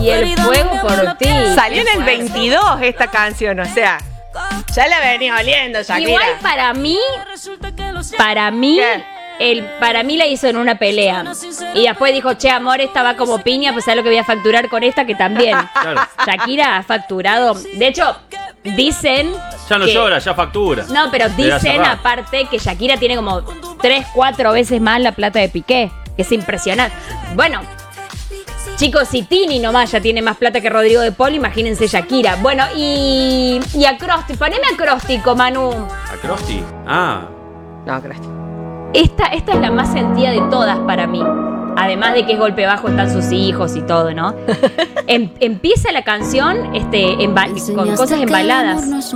Y el fuego por ti. Salió en el 22 esta canción, o sea, ya la venía oliendo, Shakira. Igual para mí, para mí la hizo en una pelea. Y después dijo, che, amor, esta va como piña, pues sabes lo que voy a facturar con esta, que también. Claro. Shakira ha facturado. De hecho, dicen. Ya no llora, ya factura. No, pero Debe dicen cerrar. aparte que Shakira tiene como 3, 4 veces más la plata de Piqué. Que es impresionante. Bueno. Chicos, si Tini nomás ya tiene más plata que Rodrigo de Paul, imagínense Shakira. Bueno, y acróstico, poneme acróstico, Manu. ¿Acrosti? Ah. No, Cristi. Esta es la más sentida de todas para mí. Además de que es golpe bajo, están sus hijos y todo, ¿no? Empieza la canción con cosas embaladas.